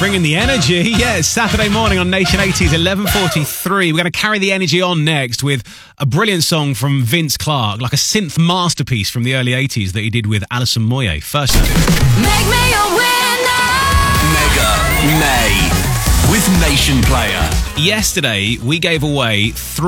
Bringing the energy. Yeah, it's Saturday morning on Nation 80s, 11:43. We're going to carry the energy on next with a brilliant song from Vince Clarke, like a synth masterpiece from the early 80s that he did with Alison Moyet. First up. Make me a winner. Mega May with Nation Player. Yesterday, we gave away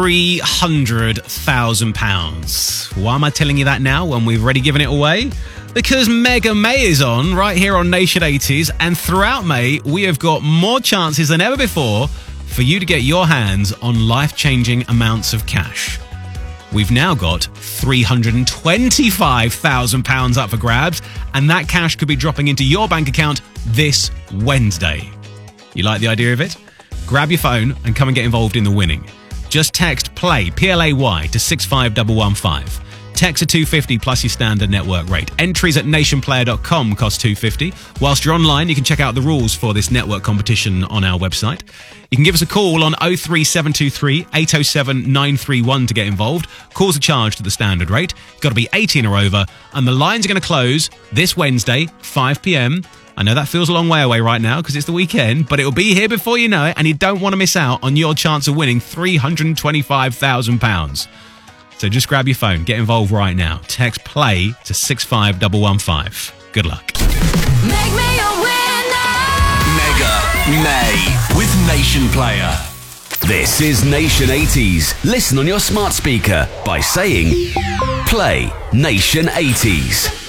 £300,000. Why am I telling you that now when we've already given it away? Because Mega May is on right here on Nation 80s, and throughout May, we have got more chances than ever before for you to get your hands on life-changing amounts of cash. We've now got £325,000 up for grabs, and that cash could be dropping into your bank account this Wednesday. You like the idea of it? Grab your phone and come and get involved in the winning. Just text PLAY, P-L-A-Y, to 65115. Text to 250 plus your standard network rate. Entries at nationplayer.com cost $2.50. Whilst you're online, you can check out the rules for this network competition on our website. You can give us a call on 03723 807 931 to get involved. Calls are charged at the standard rate. You've got to be 18 or over. And the lines are going to close this Wednesday, 5 p.m. I know that feels a long way away right now because it's the weekend, but it'll be here before you know it, and you don't want to miss out on your chance of winning £325,000. So just grab your phone, get involved right now. Text PLAY to 65115. Good luck. Make me a winner. Mega May with Nation Player. This is Nation 80s. Listen on your smart speaker by saying Play Nation 80s.